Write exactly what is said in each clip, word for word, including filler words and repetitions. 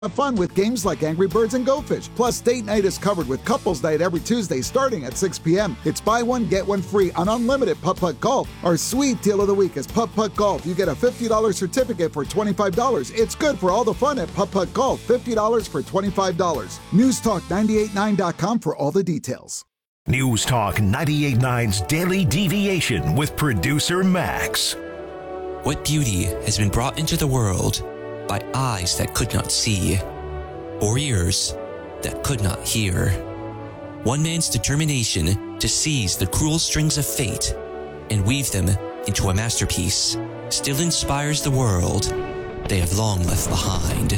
Have fun with games like Angry Birds and Go Fish. Plus, date night is covered with Couples Night every Tuesday starting at six p.m. It's buy one, get one free on unlimited putt-putt golf. Our sweet deal of the week is putt-putt golf. You get a fifty dollars certificate for twenty-five dollars. It's good for all the fun at putt-putt golf. fifty dollars for twenty-five dollars. News Talk nine eight nine dot com for all the details. News Talk ninety-eight point nine's Daily Deviation with producer Max. What beauty has been brought into the world by eyes that could not see, or ears that could not hear? One man's determination to seize the cruel strings of fate and weave them into a masterpiece still inspires the world they have long left behind.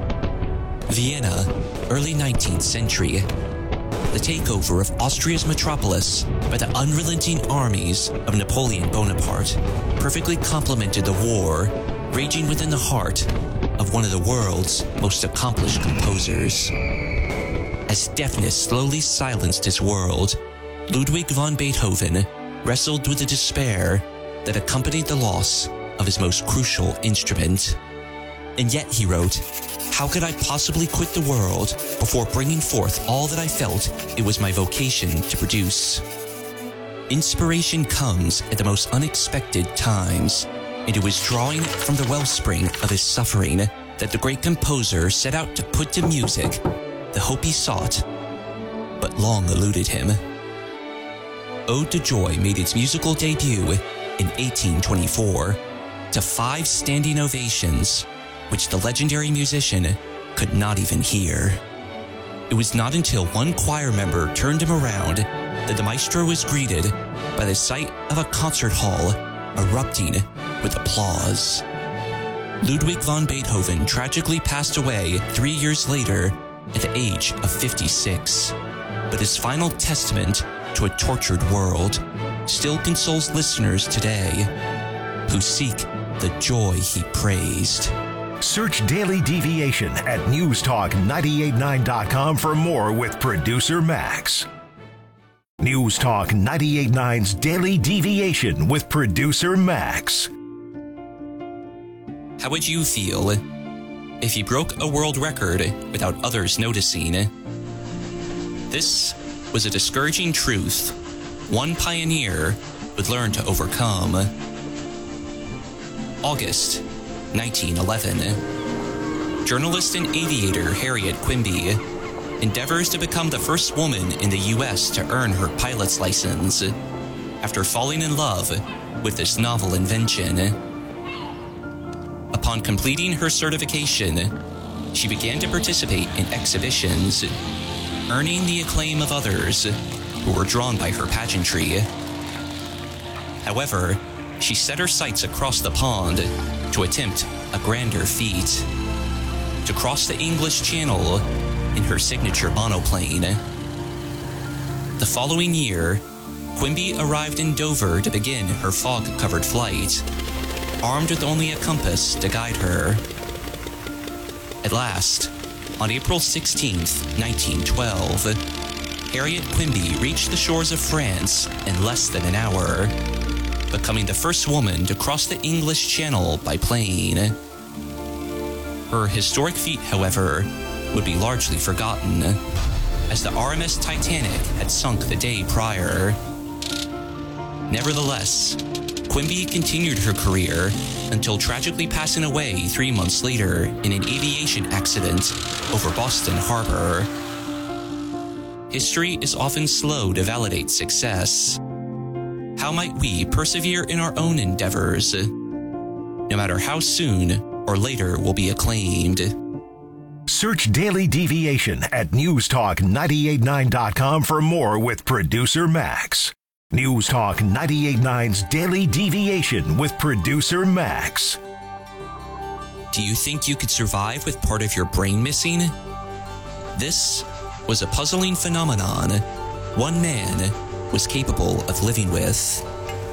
Vienna, early nineteenth century. The takeover of Austria's metropolis by the unrelenting armies of Napoleon Bonaparte perfectly complemented the war raging within the heart of one of the world's most accomplished composers. As deafness slowly silenced his world, Ludwig van Beethoven wrestled with the despair that accompanied the loss of his most crucial instrument. And yet, he wrote, "How could I possibly quit the world before bringing forth all that I felt it was my vocation to produce?" Inspiration comes at the most unexpected times, and it was drawing from the wellspring of his suffering that the great composer set out to put to music the hope he sought, but long eluded him. Ode to Joy made its musical debut in eighteen twenty-four to five standing ovations, which the legendary musician could not even hear. It was not until one choir member turned him around that the maestro was greeted by the sight of a concert hall erupting with applause. Ludwig van Beethoven tragically passed away three years later at the age of fifty-six, but his final testament to a tortured world still consoles listeners today who seek the joy he praised. Search Daily Deviation at news talk nine eight nine dot com for more with producer Max. News Talk ninety-eight point nine's Daily Deviation with producer Max. How would you feel if you broke a world record without others noticing? This was a discouraging truth one pioneer would learn to overcome. August nineteen eleven. Journalist and aviator Harriet Quimby endeavors to become the first woman in the U S to earn her pilot's license after falling in love with this novel invention. Upon completing her certification, she began to participate in exhibitions, earning the acclaim of others who were drawn by her pageantry. However, she set her sights across the pond to attempt a grander feat: to cross the English Channel in her signature monoplane. The following year, Quimby arrived in Dover to begin her fog-covered flight, armed with only a compass to guide her. At last, on April sixteenth, nineteen twelve, Harriet Quimby reached the shores of France in less than an hour, becoming the first woman to cross the English Channel by plane. Her historic feat, however, would be largely forgotten, as the R M S Titanic had sunk the day prior. Nevertheless, Quimby continued her career until tragically passing away three months later in an aviation accident over Boston Harbor. History is often slow to validate success. How might we persevere in our own endeavors, no matter how soon or later we'll be acclaimed? Search Daily Deviation at news talk nine eight nine dot com for more with producer Max. News Talk ninety-eight point nine's Daily Deviation with producer Max. Do you think you could survive with part of your brain missing? This was a puzzling phenomenon one man was capable of living with.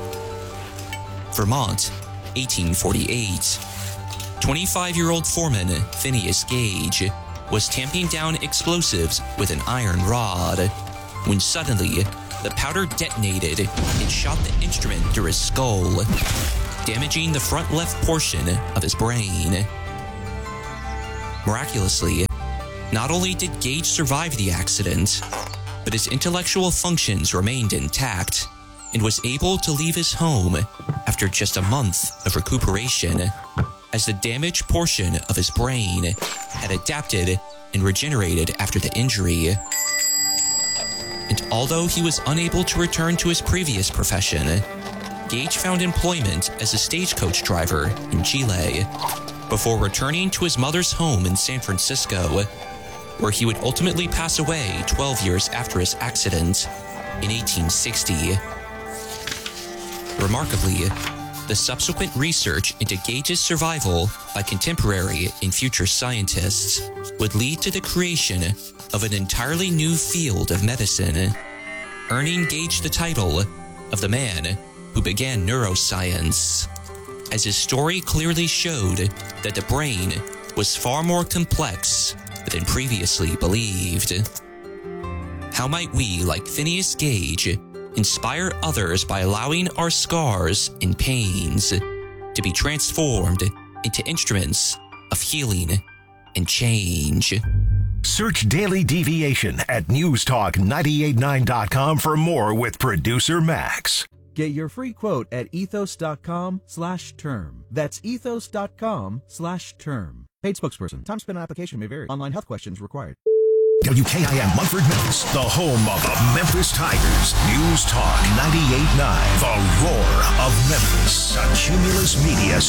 Vermont, eighteen forty-eight. twenty-five-year-old foreman Phineas Gage was tamping down explosives with an iron rod when suddenly the powder detonated and shot the instrument through his skull, damaging the front left portion of his brain. Miraculously, not only did Gage survive the accident, but his intellectual functions remained intact and was able to leave his home after just a month of recuperation, as the damaged portion of his brain had adapted and regenerated after the injury. And although he was unable to return to his previous profession, Gage found employment as a stagecoach driver in Chile before returning to his mother's home in San Francisco, where he would ultimately pass away twelve years after his accident in eighteen sixty. Remarkably, the subsequent research into Gage's survival by contemporary and future scientists would lead to the creation of an entirely new field of medicine, earning Gage the title of the man who began neuroscience, as his story clearly showed that the brain was far more complex than previously believed. How might we, like Phineas Gage, inspire others by allowing our scars and pains to be transformed into instruments of healing and change? Search Daily Deviation at news talk nine eight nine dot com for more with producer Max. Get your free quote at ethos.com slash term. That's ethos.com slash term. Paid spokesperson. Time spent on application may vary. Online health questions required. W K I M Munford Memphis, the home of the Memphis Tigers. News Talk ninety-eight point nine, the roar of Memphis, a Cumulus media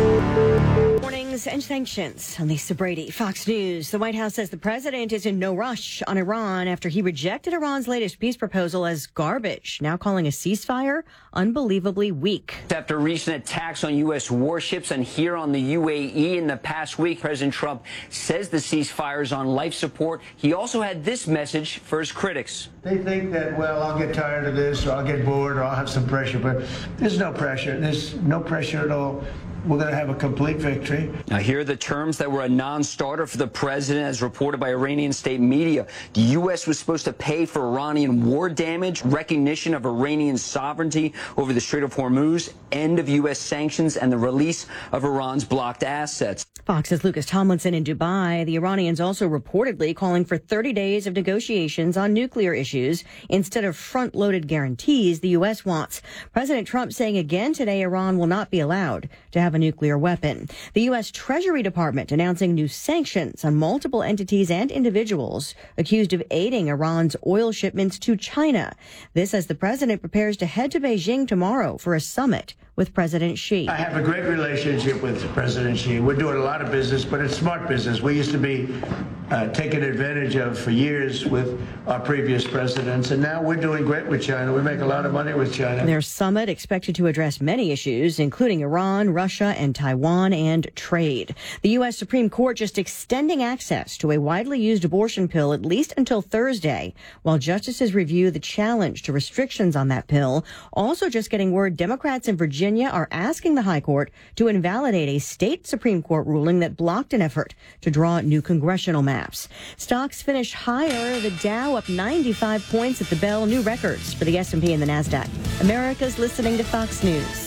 station. Warnings and sanctions. I'm Lisa Brady, Fox News. The White House says the president is in no rush on Iran after he rejected Iran's latest peace proposal as garbage, now calling a ceasefire unbelievably weak. After recent attacks on U S warships and here on the U A E in the past week, President Trump says the ceasefire is on life support. He also had this message for his critics. They think that, well, I'll get tired of this, or I'll get bored, or I'll have some pressure, but there's no pressure. There's no pressure at all. We're going to have a complete victory. Now, here are the terms that were a non-starter for the president, as reported by Iranian state media. The U S was supposed to pay for Iranian war damage, recognition of Iranian sovereignty over the Strait of Hormuz, end of U S sanctions, and the release of Iran's blocked assets. Fox's Lucas Tomlinson in Dubai. The Iranians also reportedly calling for thirty days of negotiations on nuclear issues instead of front-loaded guarantees the U S wants. President Trump saying again today Iran will not be allowed to have a nuclear weapon. The U S Treasury Department announcing new sanctions on multiple entities and individuals accused of aiding Iran's oil shipments to China. This as the president prepares to head to Beijing tomorrow for a summit with President Xi. I have a great relationship with President Xi. We're doing a lot of business, but it's smart business. We used to be uh, taken advantage of for years with our previous presidents, and now we're doing great with China. We make a lot of money with China. Their summit expected to address many issues, including Iran, Russia, and Taiwan, and trade. The U S Supreme Court just extending access to a widely used abortion pill at least until Thursday, while justices review the challenge to restrictions on that pill. Also just getting word Democrats in Virginia are asking the High Court to invalidate a state Supreme Court ruling that blocked an effort to draw new congressional maps. Stocks finished higher. The Dow up ninety-five points at the bell. New records for the S and P and the NASDAQ. America's listening to Fox News.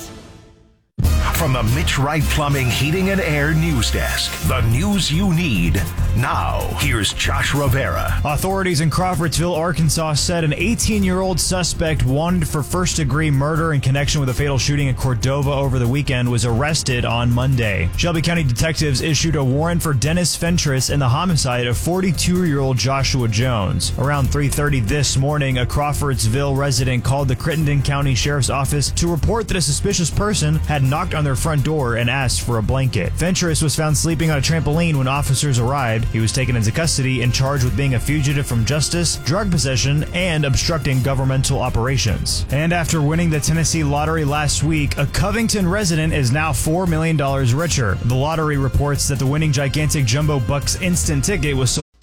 From the Mitch Wright Plumbing, Heating and Air News Desk, the news you need. Now, here's Josh Rivera. Authorities in Crawfordsville, Arkansas said an eighteen-year-old suspect wanted for first-degree murder in connection with a fatal shooting in Cordova over the weekend was arrested on Monday. Shelby County detectives issued a warrant for Dennis Fentress in the homicide of forty-two-year-old Joshua Jones. Around three thirty this morning, a Crawfordsville resident called the Crittenden County Sheriff's Office to report that a suspicious person had knocked on their front door and asked for a blanket. Fentress was found sleeping on a trampoline when officers arrived. He was taken into custody and charged with being a fugitive from justice, drug possession, and obstructing governmental operations. And after winning the Tennessee lottery last week, a Covington resident is now four million dollars richer. The lottery reports that the winning gigantic Jumbo Bucks instant ticket was sold.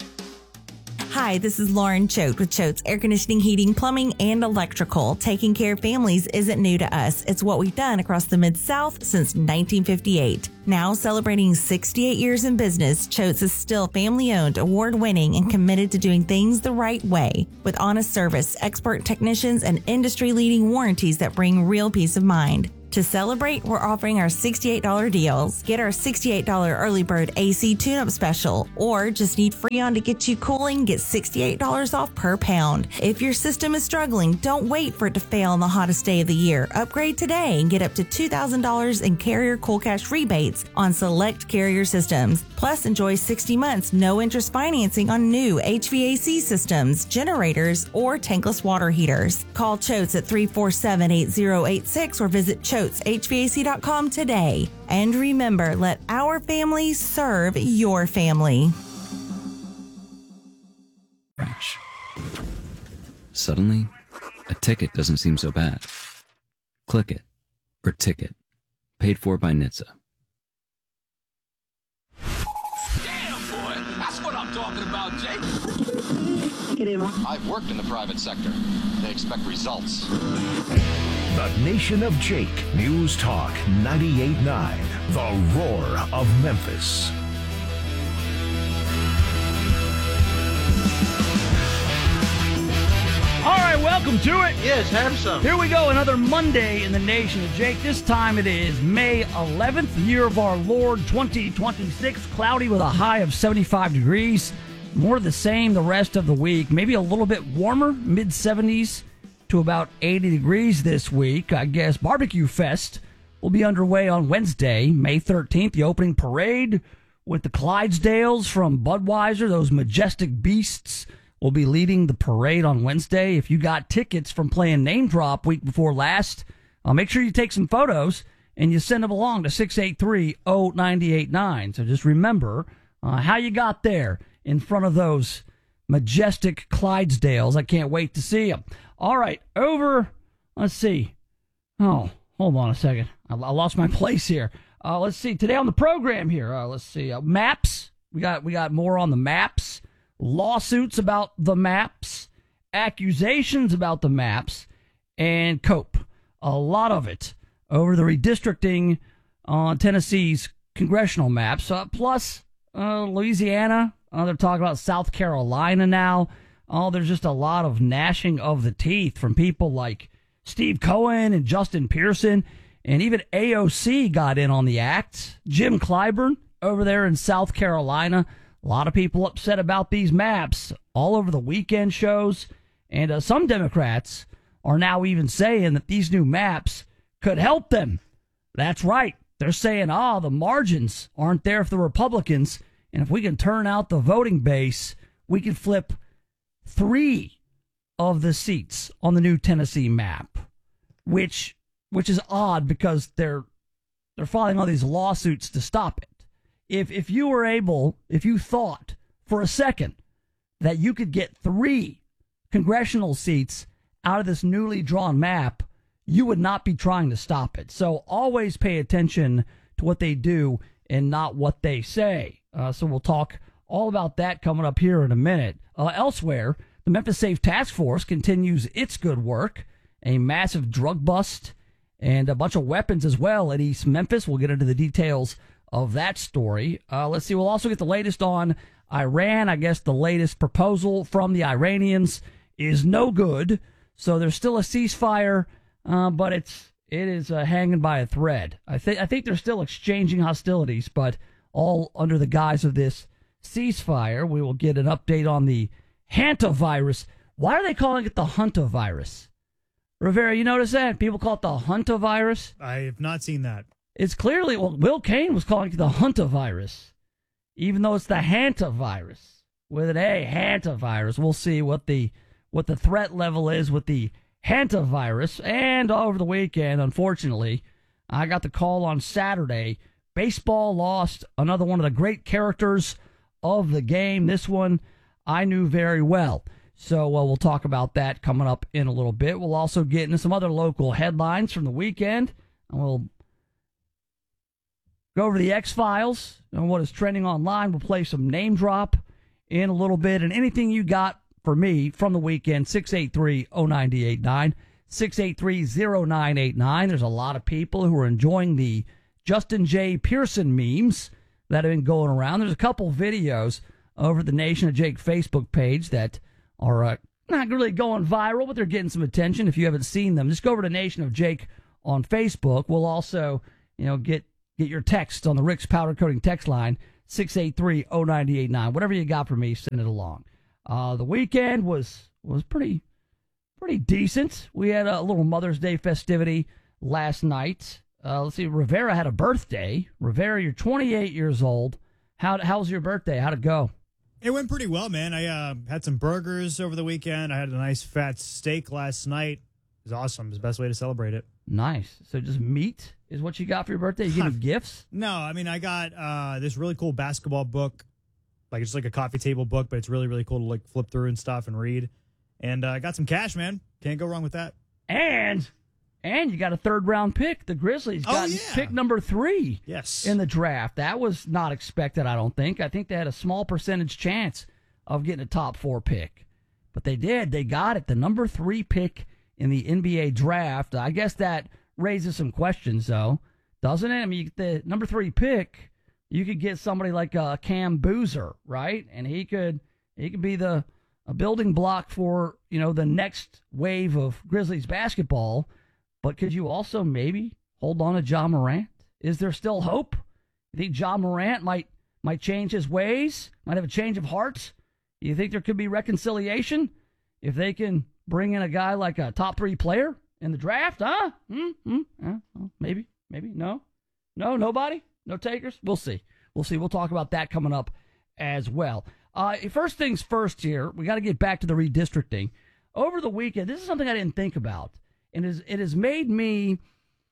Hi, this is Lauren Choate with Choate's Air Conditioning, Heating, Plumbing, and Electrical. Taking care of families isn't new to us. It's what we've done across the Mid-South since nineteen fifty-eight. Now celebrating sixty-eight years in business, Choate's is still family-owned, award-winning, and committed to doing things the right way. With honest service, expert technicians, and industry-leading warranties that bring real peace of mind. To celebrate, we're offering our sixty-eight dollars deals. Get our sixty-eight dollars early bird A C tune-up special, or just need Freon to get you cooling, get sixty-eight dollars off per pound. If your system is struggling, don't wait for it to fail on the hottest day of the year. Upgrade today and get up to two thousand dollars in Carrier Cool Cash rebates on select Carrier systems. Plus, enjoy sixty months no interest financing on new H V A C systems, generators, or tankless water heaters. Call Choates at three four seven, eight zero eight six or visit choates h v a c dot com today. And remember, let our family serve your family. Suddenly, a ticket doesn't seem so bad. Click it, or ticket. Paid for by N H T S A. Damn, boy, that's what I'm talking about, Jake. I've worked in the private sector. They expect results. The Nation of Jake. News Talk ninety-eight point nine. The Roar of Memphis. All right, welcome to it. Yes, have some. Here we go, another Monday in the Nation of Jake. This time it is May eleventh, year of our Lord twenty twenty-six. Cloudy with a high of seventy-five degrees. More of the same the rest of the week. Maybe a little bit warmer, mid seventies to about eighty degrees this week. I guess Barbecue Fest will be underway on Wednesday, May thirteenth. The opening parade with the Clydesdales from Budweiser, those majestic beasts, will be leading the parade on Wednesday. If you got tickets from playing Name Drop week before last, uh, make sure you take some photos and you send them along to six eight three, oh nine eight nine. So just remember uh, how you got there in front of those majestic Clydesdales. I can't wait to see them. All right, over, let's see. Oh, hold on a second. I, I lost my place here. Uh, let's see. Today on the program here, uh, let's see. Uh, maps. We got we got more on the maps. Lawsuits about the maps. Accusations about the maps. And COPE. A lot of it over the redistricting on Tennessee's congressional maps. Uh, plus, uh, Louisiana. Uh, they're talking about South Carolina now. Oh, there's just a lot of gnashing of the teeth from people like Steve Cohen and Justin Pearson, and even A O C got in on the act. Jim Clyburn over there in South Carolina. A lot of people upset about these maps all over the weekend shows, and uh, some Democrats are now even saying that these new maps could help them. That's right. They're saying, ah, oh, the margins aren't there for the Republicans, and if we can turn out the voting base, we can flip three of the seats on the new Tennessee map, which which is odd because they're they're filing all these lawsuits to stop it. If if you were able, if you thought for a second that you could get three congressional seats out of this newly drawn map, you would not be trying to stop it. So always pay attention to what they do and not what they say. Uh, so we'll talk all about that coming up here in a minute. Uh, elsewhere, the Memphis Safe Task Force continues its good work. A massive drug bust and a bunch of weapons as well at East Memphis. We'll get into the details of that story. Uh, let's see. We'll also get the latest on Iran. I guess the latest proposal from the Iranians is no good. So there's still a ceasefire, uh, but it's it is uh, hanging by a thread. I think I think they're still exchanging hostilities, but all under the guise of this ceasefire. We will get an update on the hantavirus. Why are they calling it the hantavirus? Rivera, you notice that? People call it the hantavirus? I have not seen that. It's clearly, well, Will Cain was calling it the hantavirus, even though it's the hantavirus. With an A, hantavirus. We'll see what the what the threat level is with the hantavirus. And over the weekend, unfortunately, I got the call on Saturday. Baseball lost another one of the great characters of the game. This one I knew very well. So uh, we'll talk about that coming up in a little bit. We'll also get into some other local headlines from the weekend. And we'll go over the X-Files and what is trending online. We'll play some name drop in a little bit. And anything you got for me from the weekend, six eight three, oh nine eight nine, six eight three, oh nine eight nine. There's a lot of people who are enjoying the Justin J. Pearson memes that have been going around. There's a couple videos over the Nation of Jake Facebook page that are uh, not really going viral, but they're getting some attention. If you haven't seen them, just go over to Nation of Jake on Facebook. We'll also, you know, get get your text on the Rick's Powder Coating text line, six eight three, oh nine eight nine. Whatever you got for me, send it along. Uh, the weekend was was pretty pretty decent. We had a little Mother's Day festivity last night. Uh, let's see, Rivera had a birthday. Rivera, you're twenty-eight years old. How how was your birthday? How'd it go? It went pretty well, man. I uh, had some burgers over the weekend. I had a nice fat steak last night. It was awesome. It was the best way to celebrate it. Nice. So just meat is what you got for your birthday? You getting gifts? No, I mean, I got uh, this really cool basketball book. Like, it's like a coffee table book, but it's really, really cool to like flip through and stuff and read. And I uh, got some cash, man. Can't go wrong with that. And... And you got a third-round pick. The Grizzlies got oh, yeah. pick number three yes. in the draft. That was not expected, I don't think. I think they had a small percentage chance of getting a top four pick. But they did. They got it. The number three pick in the N B A draft. I guess that raises some questions, though, doesn't it? I mean, the number three pick, you could get somebody like uh, Cam Boozer, right? And he could he could be the a building block for, you know, the next wave of Grizzlies basketball. But could you also maybe hold on to Ja Morant? Is there still hope? You think Ja Morant might might change his ways? Might have a change of heart? You think there could be reconciliation if they can bring in a guy like a top three player in the draft? Huh? Mm-hmm. Uh, well, maybe. Maybe. No? No? Nobody? No takers? We'll see. We'll see. We'll talk about that coming up as well. Uh, first things first here, we got to get back to the redistricting. Over the weekend, this is something I didn't think about. And it has, it has made me,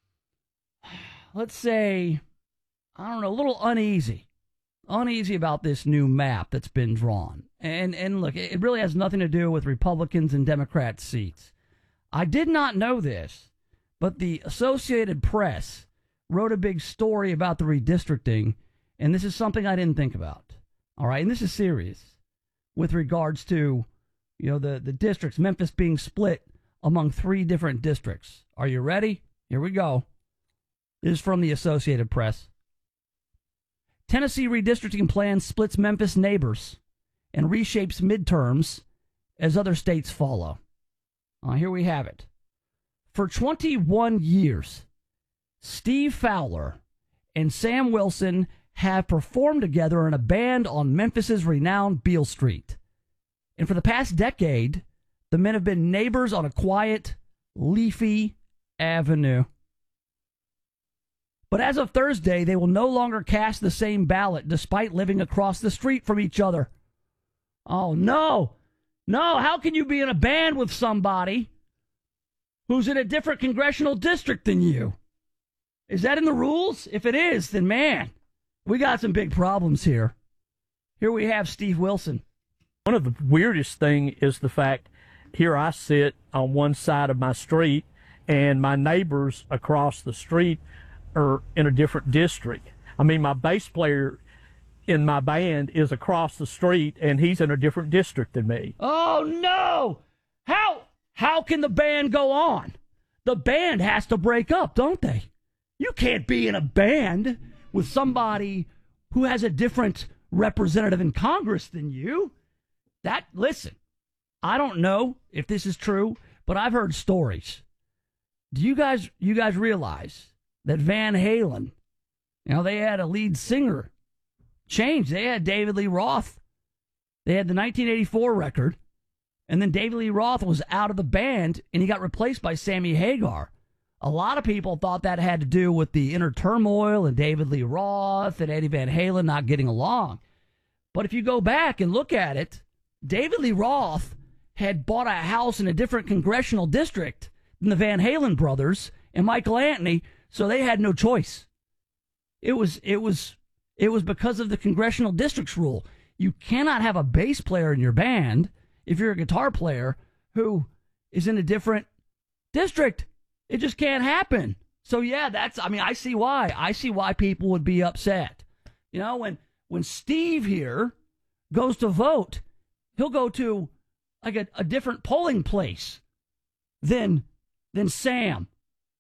let's say, I don't know, a little uneasy. Uneasy about this new map that's been drawn. And and look, it really has nothing to do with Republicans and Democrat seats. I did not know this, but the Associated Press wrote a big story about the redistricting, and this is something I didn't think about. All right, and this is serious with regards to, you know, the, the districts, Memphis being split among three different districts. Are you ready? Here we go. This is from the Associated Press. Tennessee redistricting plan splits Memphis neighbors and reshapes midterms as other states follow. Uh, here we have it. For twenty-one years, Steve Fowler and Sam Wilson have performed together in a band on Memphis's renowned Beale Street. And for the past decade, the men have been neighbors on a quiet, leafy avenue. But as of Thursday, they will no longer cast the same ballot despite living across the street from each other. Oh, no. No, how can you be in a band with somebody who's in a different congressional district than you? Is that in the rules? If it is, then man, we got some big problems here. Here we have Steve Wilson. One of the weirdest thing is the fact here I sit on one side of my street and my neighbors across the street are in a different district. I mean, my bass player in my band is across the street and he's in a different district than me. Oh, no! How, how can the band go on? The band has to break up, don't they? You can't be in a band with somebody who has a different representative in Congress than you. That, listen, I don't know if this is true, but I've heard stories. Do you guys, you guys realize that Van Halen, you know, they had a lead singer change. They had David Lee Roth. They had the nineteen eighty-four record, and then David Lee Roth was out of the band, and he got replaced by Sammy Hagar. A lot of people thought that had to do with the inner turmoil and David Lee Roth and Eddie Van Halen not getting along. But if you go back and look at it, David Lee Roth had bought a house in a different congressional district than the Van Halen brothers and Michael Anthony, so they had no choice. It was it was it was because of the congressional districts rule. You cannot have a bass player in your band if you're a guitar player who is in a different district. It just can't happen. So yeah, that's I mean, I see why. I see why people would be upset. You know, when when Steve here goes to vote, he'll go to like a, a different polling place than than Sam.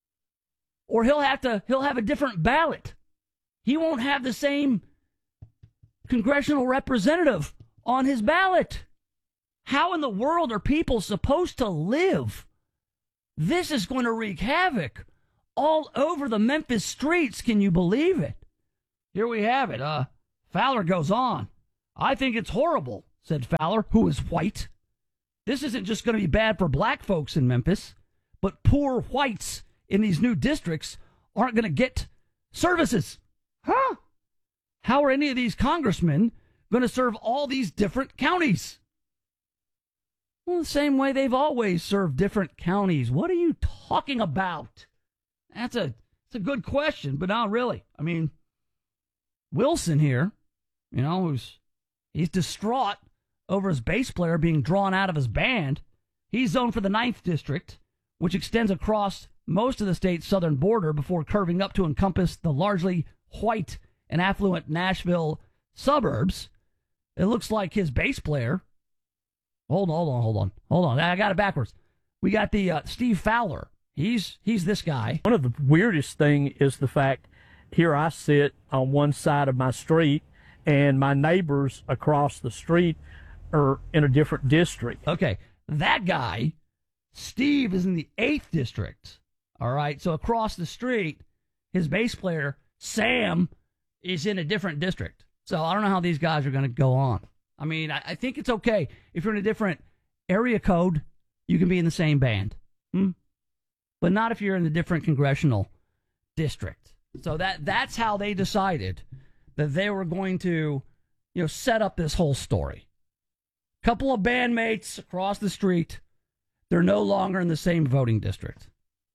Or he'll have to he'll have a different ballot. He won't have the same congressional representative on his ballot. How in the world are people supposed to live? This is going to wreak havoc all over the Memphis streets. Can you believe it? Here we have it. Uh, Fowler goes on. I think it's horrible, said Fowler, who is white. This isn't just going to be bad for black folks in Memphis, but poor whites in these new districts aren't going to get services. Huh? How are any of these congressmen going to serve all these different counties? Well, the same way they've always served different counties. What are you talking about? That's a, that's a good question, but not really. I mean, Wilson here, you know, who's he's distraught over his bass player being drawn out of his band. He's zoned for the ninth District, which extends across most of the state's southern border before curving up to encompass the largely white and affluent Nashville suburbs. It looks like his bass player... Hold on, hold on, hold on, hold on. I got it backwards. We got the uh, Steve Fowler. He's he's this guy. One of the weirdest thing is the fact here I sit on one side of my street, and my neighbors across the street are in a different district. Okay, that guy, Steve, is in the eighth District. All right, so across the street, his bass player, Sam, is in a different district. So I don't know how these guys are going to go on. I mean, I, I think it's okay. If you're in a different area code, you can be in the same band. Hmm? But not if you're in a different congressional district. So that that's how they decided that they were going to, you know, set up this whole story. Couple of bandmates across the street, they're no longer in the same voting district.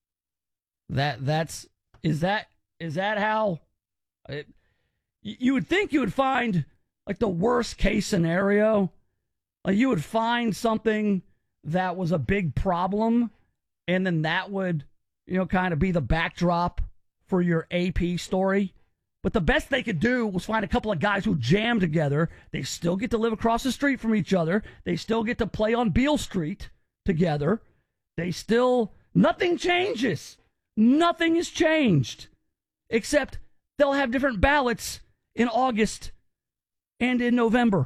That that's is that is that how it, you would think you would find like the worst case scenario? Like you would find something that was a big problem, and then that would, you know, kind of be the backdrop for your A P story. But the best they could do was find a couple of guys who jam together. They still get to live across the street from each other. They still get to play on Beale Street together. They still, nothing changes. Nothing has changed. Except they'll have different ballots in August and in November.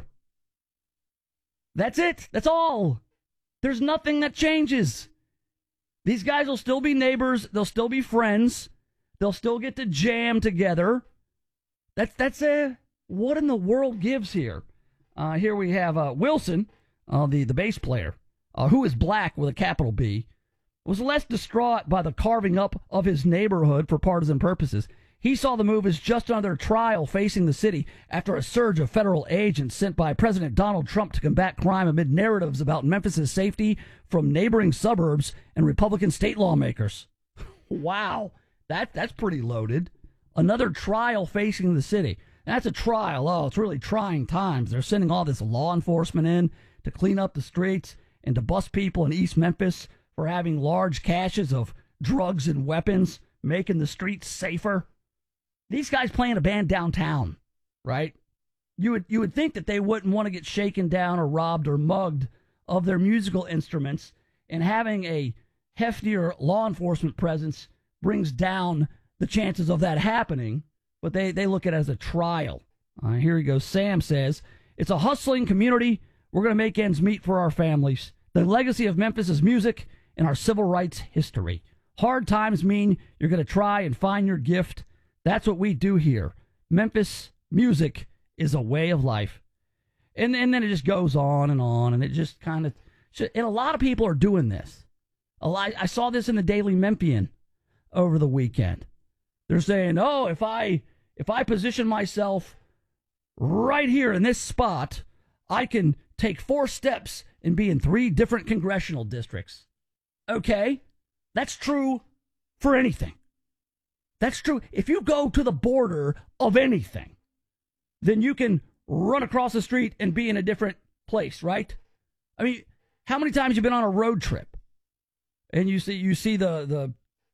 That's it. That's all. There's nothing that changes. These guys will still be neighbors. They'll still be friends. They'll still get to jam together. That's that's a what in the world gives here? Uh, here we have uh, Wilson, uh, the the bass player, uh, who is black with a capital B, was less distraught by the carving up of his neighborhood for partisan purposes. He saw the move as just another trial facing the city after a surge of federal agents sent by President Donald Trump to combat crime amid narratives about Memphis's safety from neighboring suburbs and Republican state lawmakers. Wow, that that's pretty loaded. Another trial facing the city. That's a trial. Oh, it's really trying times. They're sending all this law enforcement in to clean up the streets and to bust people in East Memphis for having large caches of drugs and weapons, making the streets safer. These guys playing a band downtown, right? You would you would think that they wouldn't want to get shaken down or robbed or mugged of their musical instruments, and having a heftier law enforcement presence brings down the chances of that happening, but they, they look at it as a trial. Uh, here he goes. Sam says, it's a hustling community. We're going to make ends meet for our families. The legacy of Memphis is music and our civil rights history. Hard times mean you're going to try and find your gift. That's what we do here. Memphis music is a way of life. And, and then it just goes on and on, and it just kind of... And a lot of people are doing this. A lot, I saw this in the Daily Memphian over the weekend. They're saying, oh, if I if I position myself right here in this spot, I can take four steps and be in three different congressional districts. Okay, that's true for anything. That's true. If you go to the border of anything, then you can run across the street and be in a different place, right? I mean, how many times have you been on a road trip and you see you see the the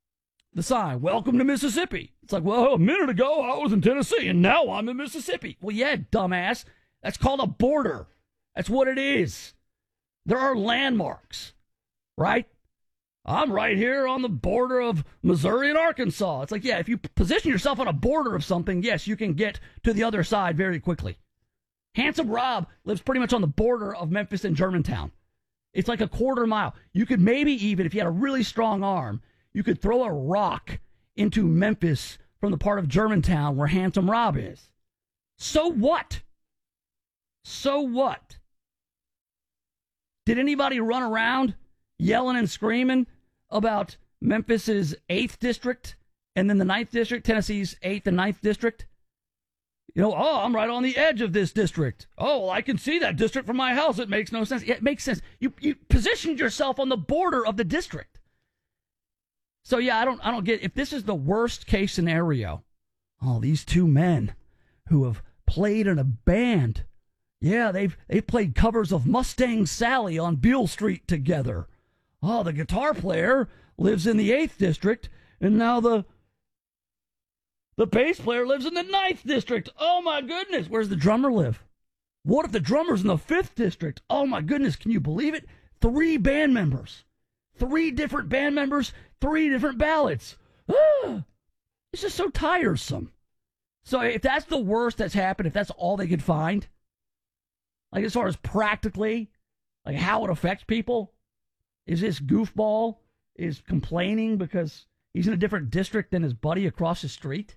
The sign, welcome to Mississippi. It's like, well, a minute ago I was in Tennessee and now I'm in Mississippi. Well, yeah, dumbass. That's called a border. That's what it is. There are landmarks, right? I'm right here on the border of Missouri and Arkansas. It's like, yeah, if you position yourself on a border of something, yes, you can get to the other side very quickly. Handsome Rob lives pretty much on the border of Memphis and Germantown. It's like a quarter mile. You could maybe even, if you had a really strong arm, you could throw a rock into Memphis from the part of Germantown where Handsome Rob is. So what? So what? Did anybody run around yelling and screaming about Memphis's eighth district and then the ninth district, Tennessee's eighth and ninth district? You know, oh, I'm right on the edge of this district. Oh, well, I can see that district from my house. It makes no sense. Yeah, it makes sense. You you positioned yourself on the border of the district. So yeah, I don't I don't get if this is the worst case scenario. Oh, these two men who have played in a band. Yeah, they've they've played covers of Mustang Sally on Beale Street together. Oh, the guitar player lives in the eighth district, and now the The bass player lives in the ninth district. Oh, my goodness. Where's the drummer live? What if the drummer's in the fifth district? Oh, my goodness. Can you believe it? Three band members. Three different band members. Three different ballots. Ah, it's just so tiresome. So if that's the worst that's happened, if that's all they could find, like as far as practically, like how it affects people, is this goofball is complaining because he's in a different district than his buddy across the street?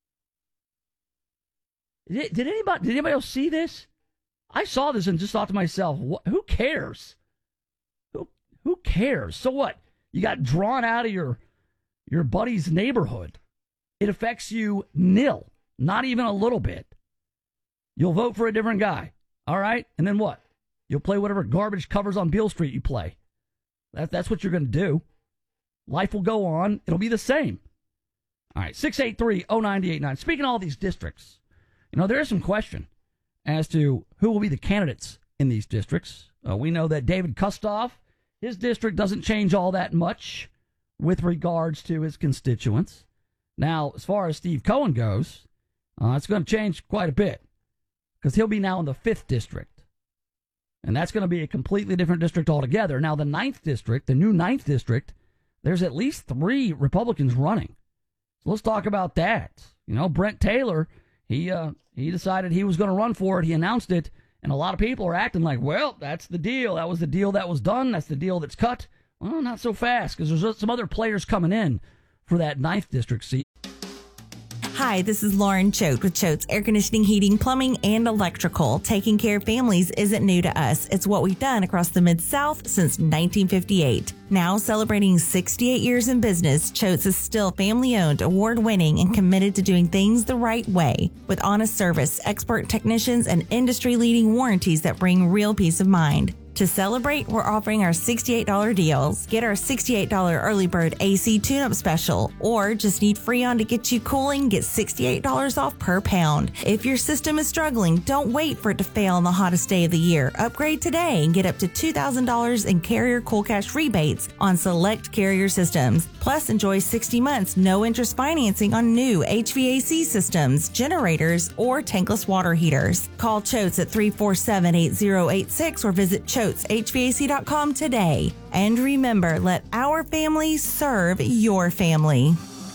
Did, did anybody did anybody else see this? I saw this and just thought to myself, what, who cares? Who who cares? So what? You got drawn out of your your buddy's neighborhood. It affects you nil, not even a little bit. You'll vote for a different guy, all right? And then what? You'll play whatever garbage covers on Beale Street you play. That, that's what you're going to do. Life will go on. It'll be the same. All right, six eight three, oh nine eight nine. Speaking of all these districts, you know, there is some question as to who will be the candidates in these districts. Uh, we know that David Kustoff, his district doesn't change all that much with regards to his constituents. Now, as far as Steve Cohen goes, uh, it's going to change quite a bit because he'll be now in the fifth district. And that's going to be a completely different district altogether. Now, the ninth district, the new ninth district, there's at least three Republicans running. So let's talk about that. You know, Brent Taylor, he uh, he decided he was going to run for it. He announced it, and a lot of people are acting like, well, that's the deal. That was the deal that was done. That's the deal that's cut. Well, not so fast, because there's some other players coming in for that ninth district seat. Hi, this is Lauren Choate with Choate's Air Conditioning, Heating, Plumbing, and Electrical. Taking care of families isn't new to us. It's what we've done across the Mid-South since nineteen fifty-eight. Now celebrating sixty-eight years in business, Choate's is still family-owned, award-winning, and committed to doing things the right way. With honest service, expert technicians, and industry-leading warranties that bring real peace of mind. To celebrate, we're offering our sixty-eight dollars deals. Get our sixty-eight dollars early bird A C tune-up special, or just need Freon to get you cooling, get sixty-eight dollars off per pound. If your system is struggling, don't wait for it to fail on the hottest day of the year. Upgrade today and get up to two thousand dollars in Carrier Cool Cash rebates on select Carrier systems. Plus, enjoy sixty months no interest financing on new H V A C systems, generators, or tankless water heaters. Call Choates at three four seven, eight zero eight six or visit Choates H V A C dot com today. And remember, let our family serve your family.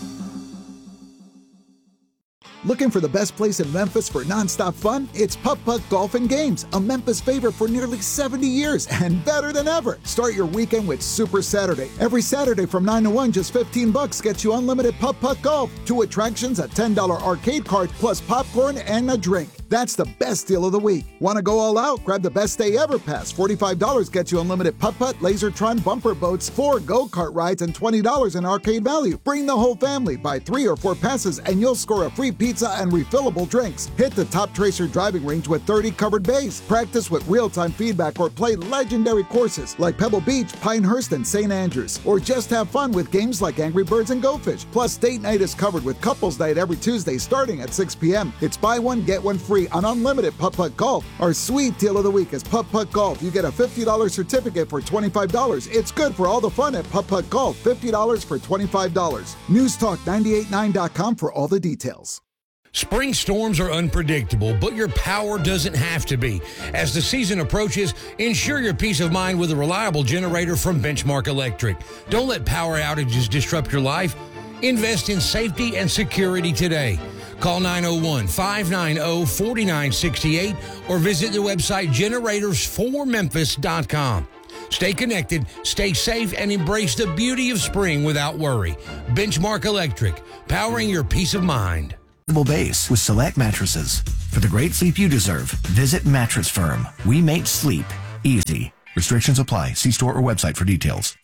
Looking for the best place in Memphis for nonstop fun? It's Putt Putt Golf and Games, a Memphis favorite for nearly seventy years and better than ever. Start your weekend with Super Saturday. Every Saturday from nine to one, just fifteen bucks gets you unlimited Putt Putt Golf, two attractions, a ten dollars arcade card, plus popcorn and a drink. That's the best deal of the week. Want to go all out? Grab the Best Day Ever Pass. forty-five dollars gets you unlimited putt-putt, Lasertron bumper boats, four go-kart rides, and twenty dollars in arcade value. Bring the whole family. Buy three or four passes, and you'll score a free pizza and refillable drinks. Hit the Top Tracer driving range with thirty covered bays. Practice with real-time feedback or play legendary courses like Pebble Beach, Pinehurst, and Saint Andrews. Or just have fun with games like Angry Birds and Go Fish. Plus, date night is covered with couples night every Tuesday starting at six p.m. It's buy one, get one free on unlimited putt-putt golf. Our sweet deal of the week is putt-putt golf. You get a fifty dollars certificate for twenty-five dollars. It's good for all the fun at putt-putt golf. fifty dollars for twenty-five dollars. News Talk ninety-eight point nine dot com for all the details. Spring storms are unpredictable, but your power doesn't have to be. As the season approaches, ensure your peace of mind with a reliable generator from Benchmark Electric. Don't let power outages disrupt your life. Invest in safety and security today. Call nine oh one, five nine oh, four nine six eight or visit the website generators for memphis dot com. Stay connected, stay safe, and embrace the beauty of spring without worry. Benchmark Electric, powering your peace of mind. Base with select mattresses. For the great sleep you deserve, visit Mattress Firm. We make sleep easy. Restrictions apply. See store or website for details.